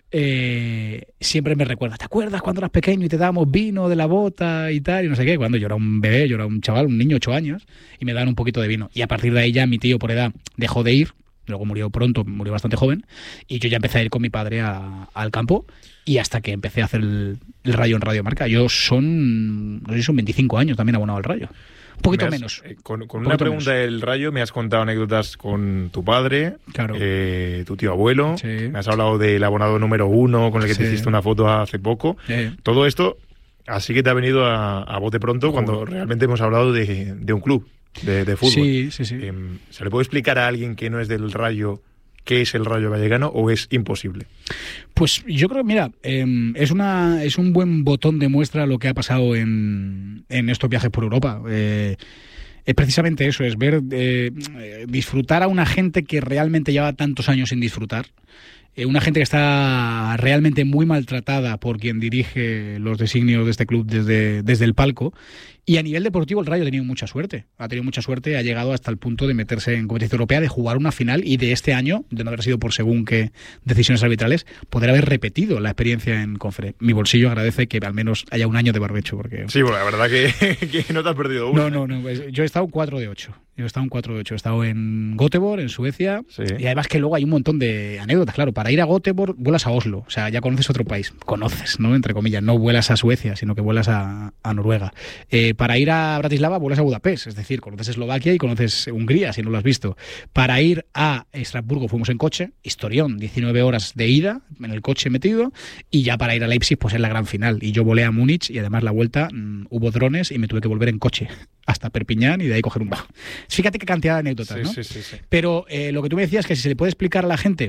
Speaker 11: eh, siempre me recuerda, ¿te acuerdas cuando eras pequeño y te dábamos vino de la bota y tal? Y no sé qué, cuando yo era un bebé, yo era un chaval, un niño, ocho años, y me daban un poquito de vino. Y a partir de ahí ya mi tío por edad dejó de ir, luego murió pronto, murió bastante joven, y yo ya empecé a ir con mi padre a, al campo, y hasta que empecé a hacer el, el Rayo en Radio Marca. Yo son, no sé si son veinticinco años también abonado al Rayo. Un poquito
Speaker 10: has,
Speaker 11: menos.
Speaker 10: Eh, con con
Speaker 11: un
Speaker 10: una pregunta menos. Del Rayo me has contado anécdotas con tu padre,
Speaker 11: claro.
Speaker 10: eh, tu tío abuelo,
Speaker 11: sí.
Speaker 10: Me has hablado del abonado número uno con el que sí. te hiciste una foto hace poco.
Speaker 11: Sí.
Speaker 10: Todo esto así que te ha venido a, a bote pronto Joder. Cuando realmente hemos hablado de, de un club de, de fútbol.
Speaker 11: Sí, sí, sí.
Speaker 10: Eh, ¿Se le puede explicar a alguien que no es del Rayo qué es el Rayo Vallecano o es imposible?
Speaker 11: Pues yo creo, mira, eh, es una es un buen botón de muestra lo que ha pasado en, en estos viajes por Europa. Eh, es precisamente eso, es ver, eh, disfrutar a una gente que realmente lleva tantos años sin disfrutar. Eh, una gente que está realmente muy maltratada por quien dirige los designios de este club desde, desde el palco. Y a nivel deportivo el Rayo ha tenido mucha suerte. Ha tenido mucha suerte, ha llegado hasta el punto de meterse en competición europea, de jugar una final y de este año, de no haber sido por según qué decisiones arbitrales, poder haber repetido la experiencia en Conference. Mi bolsillo agradece que al menos haya un año de barbecho. Porque...
Speaker 10: Sí, bueno, la verdad que, que no te has perdido uno.
Speaker 11: No, no, no. Pues yo he estado cuatro de ocho. Yo he estado en cuatro de ocho. He estado en Göteborg, en Suecia. Sí. Y además que luego hay un montón de anécdotas. Claro, para ir a Göteborg vuelas a Oslo. O sea, ya conoces otro país. Conoces, ¿no? Entre comillas. No vuelas a Suecia, sino que vuelas a, a Noruega. Eh, para ir a Bratislava vuelas a Budapest. Es decir, conoces Eslovaquia y conoces Hungría, si no lo has visto. Para ir a Estrasburgo fuimos en coche. Historión, diecinueve horas de ida en el coche metido. Y ya para ir a Leipzig, pues es la gran final. Y yo volé a Múnich y además la vuelta mmm, hubo drones y me tuve que volver en coche hasta Perpiñán y de ahí coger un bajo. Fíjate qué cantidad de anécdotas,
Speaker 10: sí,
Speaker 11: ¿no?
Speaker 10: Sí, sí, sí.
Speaker 11: Pero eh, lo que tú me decías es que si se le puede explicar a la gente,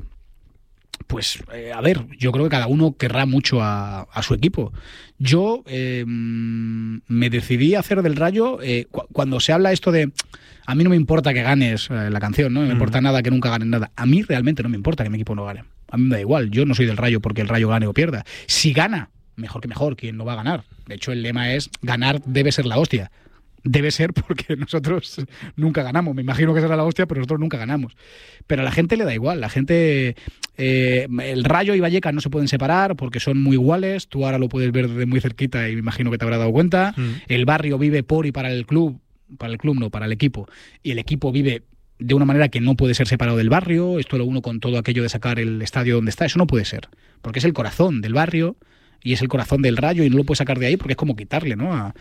Speaker 11: pues, eh, a ver, yo creo que cada uno querrá mucho a, a su equipo. Yo eh, me decidí a hacer del Rayo, eh, cu- cuando se habla esto de, a mí no me importa que ganes eh, la canción, no me mm. importa nada que nunca ganen nada. A mí realmente no me importa que mi equipo no gane. A mí me da igual, yo no soy del Rayo porque el Rayo gane o pierda. Si gana, mejor que mejor, quien no va a ganar. De hecho, el lema es, ganar debe ser la hostia. Debe ser porque nosotros nunca ganamos. Me imagino que será la hostia, pero nosotros nunca ganamos. Pero a la gente le da igual. La gente... Eh, el Rayo y Vallecas no se pueden separar porque son muy iguales. Tú ahora lo puedes ver desde muy cerquita y me imagino que te habrás dado cuenta. Mm. El barrio vive por y para el club. Para el club no, para el equipo. Y el equipo vive de una manera que no puede ser separado del barrio. Esto lo uno con todo aquello de sacar el estadio donde está. Eso no puede ser. Porque es el corazón del barrio y es el corazón del Rayo y no lo puedes sacar de ahí porque es como quitarle, ¿no? A...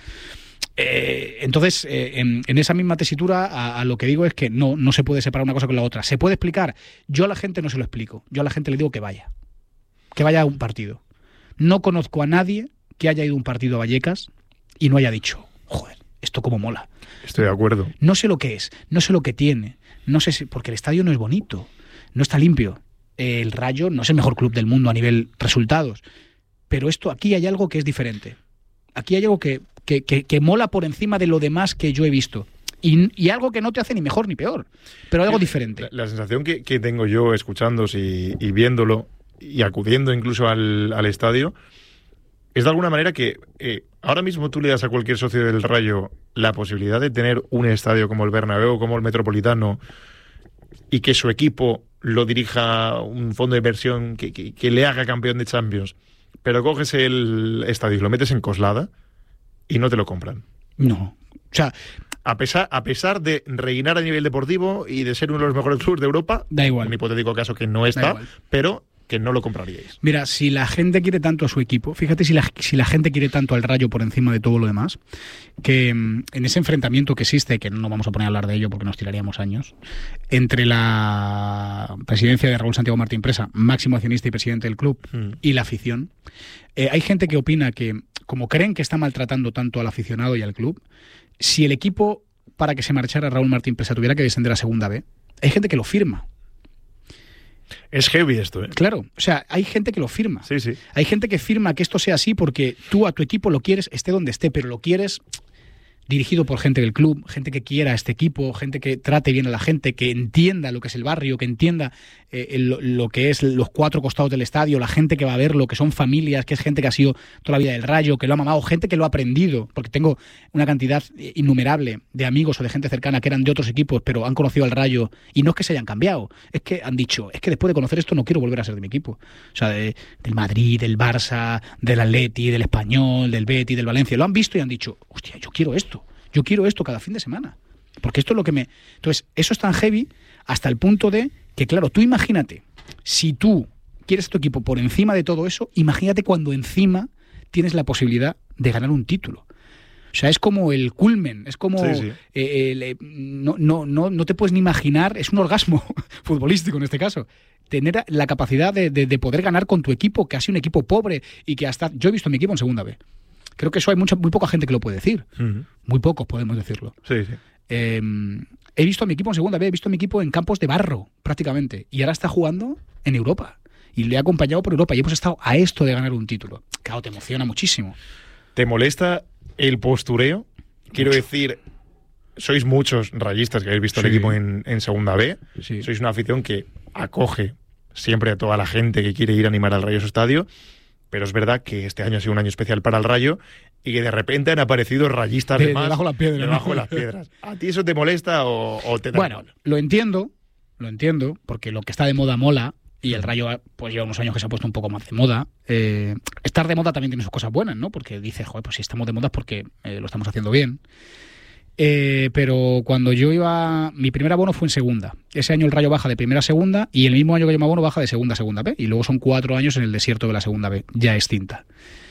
Speaker 11: Eh, entonces, eh, en, en esa misma tesitura, a, a lo que digo es que no, no se puede separar una cosa con la otra. ¿Se puede explicar? Yo a la gente no se lo explico. Yo a la gente le digo que vaya. Que vaya a un partido. No conozco a nadie que haya ido a un partido a Vallecas y no haya dicho, joder, esto cómo mola.
Speaker 10: Estoy de acuerdo.
Speaker 11: No sé lo que es, no sé lo que tiene, no sé si, porque el estadio no es bonito, no está limpio. El Rayo no es el mejor club del mundo a nivel resultados. Pero esto, aquí hay algo que es diferente. Aquí hay algo que... Que, que, que mola por encima de lo demás que yo he visto. Y, y algo que no te hace ni mejor ni peor, pero algo diferente.
Speaker 10: La, la sensación que, que tengo yo escuchando y, y viéndolo y acudiendo incluso al, al estadio es de alguna manera que eh, ahora mismo tú le das a cualquier socio del Rayo la posibilidad de tener un estadio como el Bernabéu, como el Metropolitano, y que su equipo lo dirija un fondo de inversión que, que, que le haga campeón de Champions, pero coges el estadio y lo metes en Coslada y no te lo compran.
Speaker 11: No. O sea,
Speaker 10: a pesar, a pesar de reinar a nivel deportivo y de ser uno de los mejores clubes de Europa,
Speaker 11: da igual.
Speaker 10: En un hipotético caso que no está, pero que no lo compraríais.
Speaker 11: Mira, si la gente quiere tanto a su equipo, fíjate si la, si la gente quiere tanto al Rayo por encima de todo lo demás, que en ese enfrentamiento que existe, que no vamos a poner a hablar de ello porque nos tiraríamos años, entre la presidencia de Raúl Santiago Martín Presa, máximo accionista y presidente del club, mm. y la afición, eh, hay gente que opina que como creen que está maltratando tanto al aficionado y al club, si el equipo para que se marchara Raúl Martín Presa tuviera que descender a segunda B, hay gente que lo firma.
Speaker 10: Es heavy esto, ¿eh?
Speaker 11: Claro, o sea, hay gente que lo firma.
Speaker 10: Sí, sí.
Speaker 11: Hay gente que firma que esto sea así porque tú a tu equipo lo quieres, esté donde esté, pero lo quieres dirigido por gente del club, gente que quiera a este equipo, gente que trate bien a la gente, que entienda lo que es el barrio, que entienda eh, lo, lo que es los cuatro costados del estadio, la gente que va a verlo, que son familias, que es gente que ha sido toda la vida del Rayo, que lo ha mamado, gente que lo ha aprendido, porque tengo una cantidad innumerable de amigos o de gente cercana que eran de otros equipos, pero han conocido al Rayo, y no es que se hayan cambiado, es que han dicho, es que después de conocer esto no quiero volver a ser de mi equipo. O sea, de, del Madrid, del Barça, del Atleti, del Español, del Betis, del Valencia, lo han visto y han dicho, hostia, yo quiero esto. Yo quiero esto cada fin de semana. Porque esto es lo que me... Entonces, eso es tan heavy hasta el punto de que, claro, tú imagínate, si tú quieres tu equipo por encima de todo eso, imagínate cuando encima tienes la posibilidad de ganar un título. O sea, es como el culmen, es como... Sí, sí. Eh, el, eh, no, no, no, no te puedes ni imaginar, es un orgasmo futbolístico en este caso, tener la capacidad de, de, de poder ganar con tu equipo, que ha sido un equipo pobre y que hasta... Yo he visto a mi equipo en segunda B. Creo que eso hay mucha, muy poca gente que lo puede decir. Uh-huh. Muy pocos podemos decirlo.
Speaker 10: Sí, sí.
Speaker 11: Eh, he visto a mi equipo en segunda B, he visto a mi equipo en campos de barro, prácticamente. Y ahora está jugando en Europa. Y le he acompañado por Europa. Y hemos estado a esto de ganar un título. Claro, te emociona muchísimo.
Speaker 10: ¿Te molesta el postureo? Quiero Mucho. decir, sois muchos rayistas que habéis visto sí. el equipo en, en segunda B. Sí. Sois una afición que acoge siempre a toda la gente que quiere ir a animar al Rayo a su estadio. Pero es verdad que este año ha sido un año especial para el Rayo y que de repente han aparecido rayistas de, de más
Speaker 11: debajo de las piedras.
Speaker 10: Debajo de las piedras. ¿A ti eso te molesta o, o te da
Speaker 11: Bueno, mal? lo entiendo, lo entiendo, porque lo que está de moda mola y el Rayo pues lleva unos años que se ha puesto un poco más de moda. Eh, estar de moda también tiene sus cosas buenas, ¿no? Porque dice, joder, pues si estamos de moda es porque eh, lo estamos haciendo bien. Eh, pero cuando yo iba... Mi primer abono fue en segunda. Ese año el Rayo baja de primera a segunda y el mismo año que yo me abono baja de segunda a segunda B. Y luego son cuatro años en el desierto de la segunda B, ya extinta.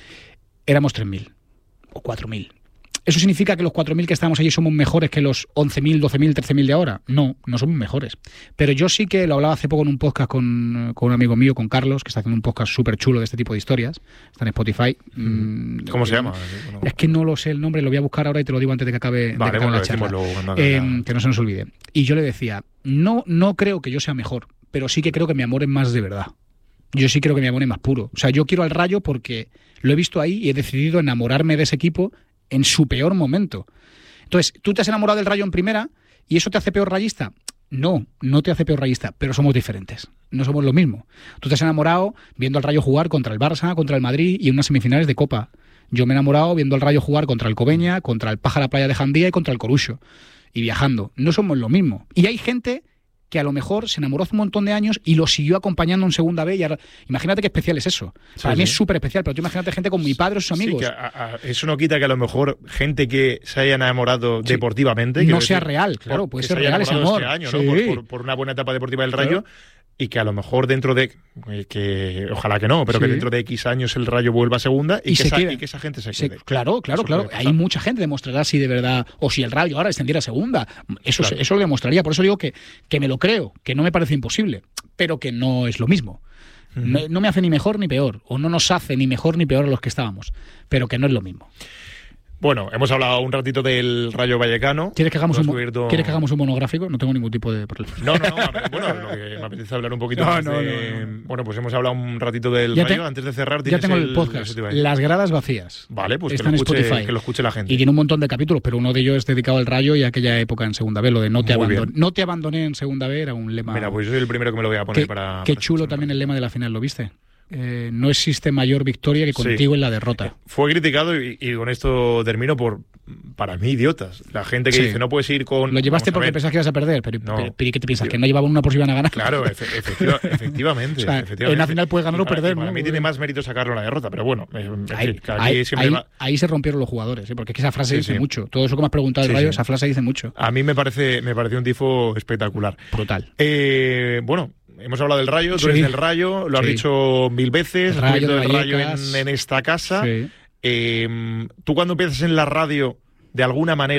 Speaker 11: Éramos tres mil o cuatro mil. ¿Eso significa que los cuatro mil que estamos allí somos mejores que los once mil, doce mil, trece mil de ahora? No, no somos mejores. Pero yo sí que lo hablaba hace poco en un podcast con, con un amigo mío, con Carlos, que está haciendo un podcast súper chulo de este tipo de historias. Está en Spotify.
Speaker 10: ¿Cómo
Speaker 11: eh,
Speaker 10: se llama?
Speaker 11: Es que no lo sé el nombre, lo voy a buscar ahora y te lo digo antes de que acabe, vale, de que acabe bueno, la charla. Luego, eh, que no se nos olvide. Y yo le decía, no, no creo que yo sea mejor, pero sí que creo que mi amor es más de verdad. Yo sí creo que mi amor es más puro. O sea, yo quiero al Rayo porque lo he visto ahí y he decidido enamorarme de ese equipo en su peor momento. Entonces, ¿tú te has enamorado del Rayo en primera y eso te hace peor rayista? No, no te hace peor rayista, pero somos diferentes. No somos lo mismo. Tú te has enamorado viendo al Rayo jugar contra el Barça, contra el Madrid y en unas semifinales de Copa. Yo me he enamorado viendo al Rayo jugar contra el Cobeña, contra el Pájara Playa de Jandía y contra el Corucho. Y viajando. No somos lo mismo. Y hay gente que a lo mejor se enamoró hace un montón de años y lo siguió acompañando en segunda B. Y ahora, imagínate qué especial es eso. Sí, Para sí. mí es súper especial, pero tú imagínate gente como mi padre o sus amigos.
Speaker 10: Sí, que a, a, eso no quita que a lo mejor gente que se haya enamorado sí. deportivamente...
Speaker 11: No sea decir, real, claro, puede ser real ese amor.
Speaker 10: Este año,
Speaker 11: sí.
Speaker 10: ¿no? por, por, por una buena etapa deportiva del Rayo... Claro. Y que a lo mejor dentro de, eh, que ojalá que no, pero sí. que dentro de X años el Rayo vuelva a segunda y, y, que, esa, y que esa gente se quede.
Speaker 11: Se, claro, claro, eso claro. Hay mucha gente demostrará si de verdad, o si el Rayo ahora descendiera a segunda. Eso, claro. eso lo demostraría. Por eso digo que, que me lo creo, que no me parece imposible, pero que no es lo mismo. Uh-huh. No, no me hace ni mejor ni peor, o no nos hace ni mejor ni peor a los que estábamos, pero que no es lo mismo.
Speaker 10: Bueno, hemos hablado un ratito del Rayo Vallecano.
Speaker 11: ¿Quieres que hagamos, un, cubierto... ¿quieres que hagamos un monográfico? No tengo ningún tipo de problema.
Speaker 10: No, no, no. Bueno, lo que me apetece hablar un poquito no, más no, de... No, no. Bueno, pues hemos hablado un ratito del
Speaker 11: ya
Speaker 10: Rayo.
Speaker 11: Te...
Speaker 10: Antes de cerrar,
Speaker 11: ya tengo el, el podcast. Las gradas vacías.
Speaker 10: Vale, pues
Speaker 11: Está
Speaker 10: que lo, escuche,
Speaker 11: Spotify.
Speaker 10: que lo escuche la gente.
Speaker 11: Y tiene un montón de capítulos, pero uno de ellos es dedicado al Rayo y a aquella época en segunda B. Lo de no te, abandon... no te abandoné en segunda B era un lema...
Speaker 10: Mira, pues yo soy el primero que me lo voy a poner
Speaker 11: qué,
Speaker 10: para...
Speaker 11: Qué
Speaker 10: para
Speaker 11: chulo también el lema de la final, ¿lo viste? Eh, no existe mayor victoria que contigo sí. en la derrota.
Speaker 10: Fue criticado y, y con esto termino por, para mí, idiotas. La gente que sí. dice, no puedes ir con...
Speaker 11: Lo llevaste porque pensabas que ibas a perder, pero, no. pero, pero ¿qué te piensas? ¿Que no llevaban una por si iban a ganar?
Speaker 10: Claro, efe, efectiva, efectivamente,
Speaker 11: o sea,
Speaker 10: efectivamente.
Speaker 11: En la final puedes ganar o perder.
Speaker 10: Para
Speaker 11: ¿no?
Speaker 10: mí tiene más mérito sacarlo en la derrota, pero bueno.
Speaker 11: Ahí, ahí, ahí, va... ahí se rompieron los jugadores, ¿eh? Porque es que esa frase sí, dice sí. mucho. Todo eso que me has preguntado del sí, Rayo, sí. esa frase dice mucho.
Speaker 10: A mí me parece me pareció un tifo espectacular.
Speaker 11: Brutal.
Speaker 10: Eh, bueno... Hemos hablado del Rayo, tú sí. eres del Rayo, lo has sí. dicho mil veces,
Speaker 11: Rayo
Speaker 10: del Rayo en, en esta casa.
Speaker 11: Sí.
Speaker 10: Eh, tú cuando empiezas en la radio, de alguna manera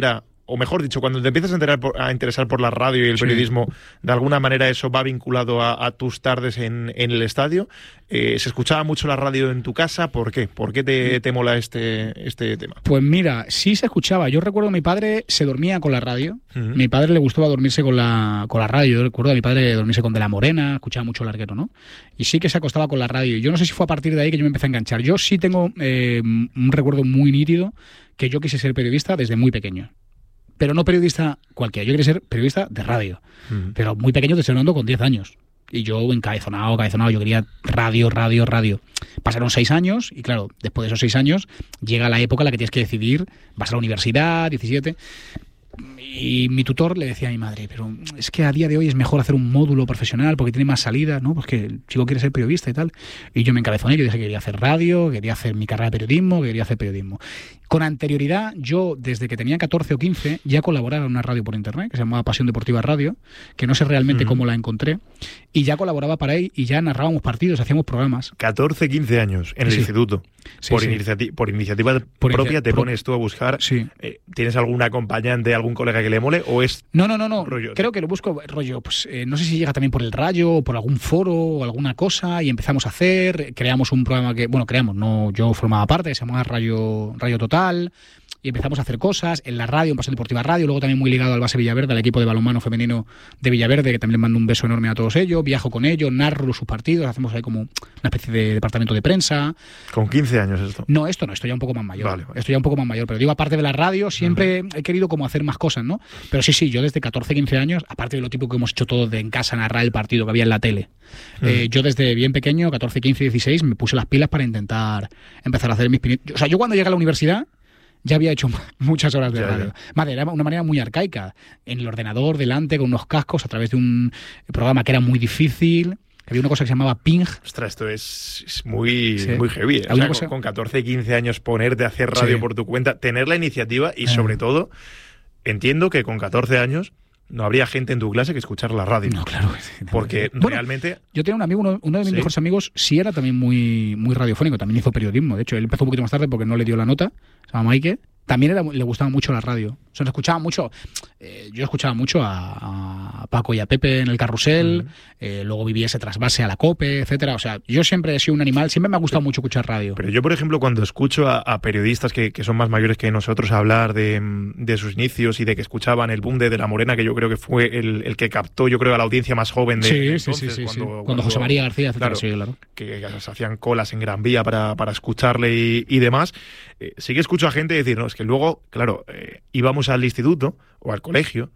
Speaker 10: o mejor dicho, cuando te empiezas a, enterar por, a interesar por la radio y el sí. periodismo, de alguna manera eso va vinculado a, a tus tardes en, en el estadio. Eh, ¿Se escuchaba mucho la radio en tu casa? ¿Por qué? ¿Por qué te, te mola este, este tema?
Speaker 11: Pues mira, sí se escuchaba. Yo recuerdo que mi padre se dormía con la radio. Uh-huh. Mi padre le gustaba dormirse con la, con la radio. Yo recuerdo a mi padre dormirse con De la Morena, escuchaba mucho larguero, ¿no? Y sí que se acostaba con la radio. Yo no sé si fue a partir de ahí que yo me empecé a enganchar. Yo sí tengo eh, un recuerdo muy nítido que yo quise ser periodista desde muy pequeño. Pero no periodista cualquiera, yo quería ser periodista de radio. Uh-huh. Pero muy pequeño, te estoy hablando con diez años. Y yo encabezonado, cabezonado, yo quería radio, radio, radio. Pasaron seis años y claro, después de esos seis años llega la época en la que tienes que decidir, vas a la universidad, diecisiete... Y mi tutor le decía a mi madre, pero es que a día de hoy es mejor hacer un módulo profesional porque tiene más salidas, ¿no? Pues que el chico quiere ser periodista y tal. Y yo me encabezoné, yo dije que quería hacer radio, quería hacer mi carrera de periodismo, que quería hacer periodismo. Con anterioridad, yo desde que tenía catorce o quince ya colaboraba en una radio por internet que se llamaba Pasión Deportiva Radio, que no sé realmente uh-huh. cómo la encontré, y ya colaboraba para ahí y ya narrábamos partidos, hacíamos programas.
Speaker 10: catorce, quince años en el sí. instituto. Sí, por, sí. Inici- por iniciativa por propia inicia- te pones tú a buscar.
Speaker 11: Sí.
Speaker 10: Eh, ¿Tienes algún acompañante, algún colega que le mole o es
Speaker 11: No, no, no, no.
Speaker 10: rollo?
Speaker 11: Creo que lo busco rollo, pues eh, no sé si llega también por el Rayo o por algún foro o alguna cosa y empezamos a hacer, creamos un programa que, bueno, creamos, no, yo formaba parte, que se llamaba Rayo, Rayo Total. Y empezamos a hacer cosas en la radio, en Pasión Deportiva Radio, luego también muy ligado al Base Villaverde, al equipo de balonmano femenino de Villaverde, que también les mando un beso enorme a todos ellos. Viajo con ellos, narro sus partidos, hacemos ahí como una especie de departamento de prensa.
Speaker 10: ¿Con quince años esto?
Speaker 11: No, esto no, estoy ya un poco más mayor.
Speaker 10: Vale, vale.
Speaker 11: Estoy ya un poco más mayor, pero digo, aparte de la radio, siempre uh-huh. he querido como hacer más cosas, ¿no? Pero sí, sí, yo desde catorce, quince años, aparte de lo típico que hemos hecho todos de en casa, narrar el partido que había en la tele, uh-huh. eh, yo desde bien pequeño, catorce, quince, dieciséis, me puse las pilas para intentar empezar a hacer mis pinitos. O sea, yo cuando llegué a la universidad ya había hecho muchas horas de ya, radio. Ya. Madre, era una manera muy arcaica. En el ordenador, delante, con unos cascos, a través de un programa que era muy difícil. Había una cosa que se llamaba Ping.
Speaker 10: Ostras, esto es, es muy, sí. muy heavy. ¿eh? O sea,
Speaker 11: cosa...
Speaker 10: con, con catorce, quince años ponerte a hacer radio sí. por tu cuenta, tener la iniciativa y, eh. sobre todo, entiendo que con catorce años no habría gente en tu clase que escuchar la radio.
Speaker 11: No, claro.
Speaker 10: Porque
Speaker 11: bueno,
Speaker 10: realmente...
Speaker 11: Yo tenía un amigo, uno, uno de mis ¿sí? mejores amigos, sí era también muy, muy radiofónico, también hizo periodismo. De hecho, él empezó un poquito más tarde porque no le dio la nota. Se llama Maike. También era, le gustaba mucho la radio. O sea, nos escuchaba mucho. Eh, yo escuchaba mucho a, a Paco y a Pepe en el Carrusel. Uh-huh. Eh, luego viví ese trasvase a la COPE, etcétera. O sea, yo siempre he sido un animal. Siempre me ha gustado mucho escuchar radio.
Speaker 10: Pero yo, por ejemplo, cuando escucho a, a periodistas que, que son más mayores que nosotros hablar de, de sus inicios y de que escuchaban el boom de De la Morena, que yo creo que fue el, el que captó, yo creo, a la audiencia más joven de,
Speaker 11: sí,
Speaker 10: de
Speaker 11: entonces, sí, sí, sí,
Speaker 10: cuando,
Speaker 11: sí.
Speaker 10: Cuando,
Speaker 11: cuando José María García, etcétera.
Speaker 10: Claro,
Speaker 11: sí, claro.
Speaker 10: Que se hacían colas en Gran Vía para, para escucharle y, y demás. Eh, sí que escucho a gente decir, no, es que luego, claro, eh, íbamos al instituto o al colegio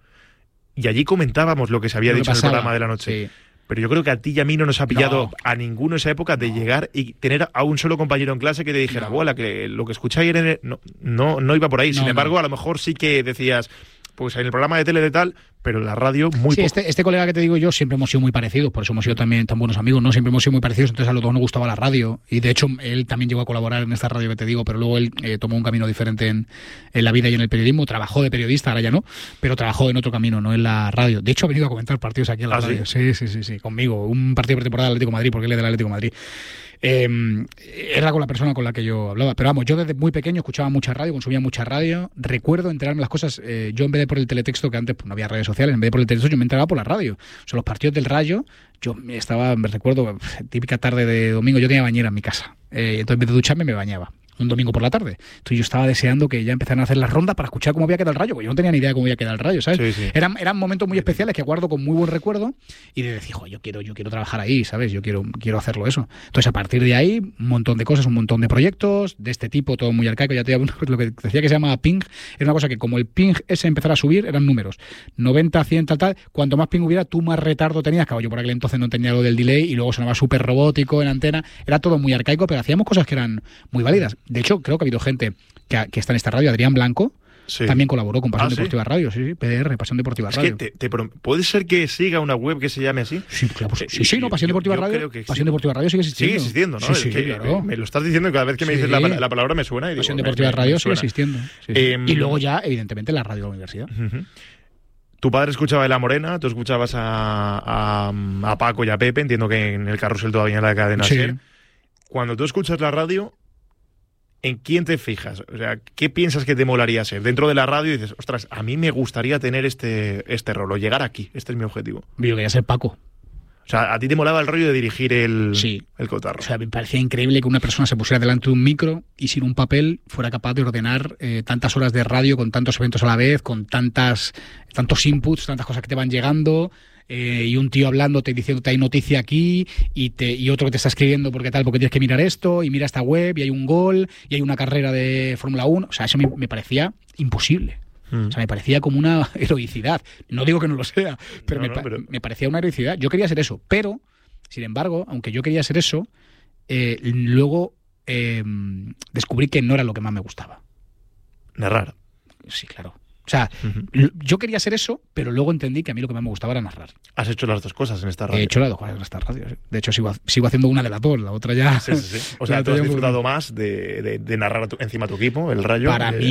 Speaker 10: y allí comentábamos lo que se había lo dicho en el programa de la noche. Sí. Pero yo creo que a ti y a mí no nos ha pillado no. a ninguno esa época de no. llegar y tener a un solo compañero en clase que te dijera, no. abuela, que lo que escucháis en el... no, no, no iba por ahí. No, Sin embargo, no. a lo mejor sí que decías, pues en el programa de tele de tal, pero en la radio muy
Speaker 11: sí,
Speaker 10: poco.
Speaker 11: Este, este colega que te digo yo siempre hemos sido muy parecidos, por eso hemos sido también tan buenos amigos, ¿no? Siempre hemos sido muy parecidos, entonces a los dos nos gustaba la radio y de hecho él también llegó a colaborar en esta radio que te digo, pero luego él eh, tomó un camino diferente en, en la vida y en el periodismo, trabajó de periodista, ahora ya no, pero trabajó en otro camino, no en la radio. De hecho ha venido a comentar partidos aquí en la
Speaker 10: ¿Ah,
Speaker 11: radio.
Speaker 10: Sí?
Speaker 11: sí, sí, sí, sí, conmigo, un partido de pretemporada del Atlético de Madrid, porque él es del Atlético de Madrid. Eh, era con la persona con la que yo hablaba, pero vamos, yo desde muy pequeño escuchaba mucha radio, consumía mucha radio, recuerdo enterarme las cosas, eh, yo en vez de por el teletexto, que antes pues, no había redes sociales, en vez de por el teletexto yo me enteraba por la radio, o sea, los partidos del Rayo, yo estaba, me recuerdo, típica tarde de domingo, yo tenía bañera en mi casa, eh, entonces en vez de ducharme me bañaba un domingo por la tarde. Entonces yo estaba deseando que ya empezaran a hacer las rondas para escuchar cómo había quedado el Rayo, porque yo no tenía ni idea de cómo había quedado el Rayo, ¿sabes?
Speaker 10: Sí, sí.
Speaker 11: Eran, eran momentos muy especiales que guardo con muy buen recuerdo y de decir, yo quiero, yo quiero trabajar ahí, ¿sabes? Yo quiero, quiero hacerlo eso. Entonces a partir de ahí, un montón de cosas, un montón de proyectos de este tipo, todo muy arcaico. Ya te digo, lo que decía que se llama ping, era una cosa que como el ping ese empezara a subir, eran números. noventa, cien, tal, tal. Cuanto más ping hubiera, tú más retardo tenías. Claro, yo por aquel entonces no tenía lo del delay y luego sonaba súper robótico en antena. Era todo muy arcaico, pero hacíamos cosas que eran muy válidas. De hecho, creo que ha habido gente gente que, que está en esta radio, Adrián Blanco, sí. también colaboró con Pasión ah, Deportiva ¿sí? Radio, sí, sí, P D R, Pasión Deportiva Radio.
Speaker 10: Es que te, te, ¿puede ser que siga una web que se llame así?
Speaker 11: Sí, claro, pues, sí, sí, no, Pasión
Speaker 10: yo,
Speaker 11: Deportiva
Speaker 10: yo
Speaker 11: Radio,
Speaker 10: que
Speaker 11: Pasión Deportiva Radio sigue existiendo.
Speaker 10: Sigue existiendo, ¿no?
Speaker 11: Sí, sí,
Speaker 10: que,
Speaker 11: claro.
Speaker 10: Me lo estás diciendo y cada vez que me sí. dices la, la palabra me suena y digo,
Speaker 11: Pasión Deportiva
Speaker 10: me,
Speaker 11: Radio
Speaker 10: me
Speaker 11: sigue existiendo. Sí, sí. Eh, y luego ya, evidentemente, la radio de la universidad.
Speaker 10: Uh-huh. Tu padre escuchaba de La Morena, tú escuchabas a, a, a Paco y a Pepe, entiendo que en el Carrusel todavía en la cadena
Speaker 11: sí.
Speaker 10: SER. Cuando tú escuchas la radio, ¿en quién te fijas? O sea, ¿qué piensas que te molaría ser? Dentro de la radio dices, ostras, a mí me gustaría tener este, este rol, o llegar aquí, este es mi objetivo.
Speaker 11: Yo quería ser Paco.
Speaker 10: O sea, a ti te molaba el rollo de dirigir el,
Speaker 11: sí.
Speaker 10: el cotarro.
Speaker 11: O sea, me parecía increíble que una persona se pusiera delante de un micro y sin un papel fuera capaz de ordenar eh, tantas horas de radio con tantos eventos a la vez, con tantas tantos inputs, tantas cosas que te van llegando... Eh, y un tío hablándote, diciéndote hay noticia aquí, y te y otro que te está escribiendo porque tal, porque tienes que mirar esto, y mira esta web, y hay un gol, y hay una carrera de Fórmula uno. O sea, eso me, me parecía imposible. Mm. O sea, me parecía como una heroicidad. No digo que no lo sea, pero, no, me, no, pero... me parecía una heroicidad. Yo quería ser eso, pero, sin embargo, aunque yo quería ser eso, eh, luego eh, descubrí que no era lo que más me gustaba.
Speaker 10: Narrar.
Speaker 11: Sí, claro. O sea, uh-huh. yo quería hacer eso, pero luego entendí que a mí lo que más me gustaba era narrar.
Speaker 10: Has hecho las dos cosas en esta radio.
Speaker 11: He hecho las dos cosas en esta radio. De hecho, sigo, sigo haciendo una de las dos, la otra ya...
Speaker 10: Sí, sí, sí. O sea, tú has disfrutado más de, de, de narrar tu, encima tu equipo, el Rayo.
Speaker 11: Para
Speaker 10: de...
Speaker 11: mí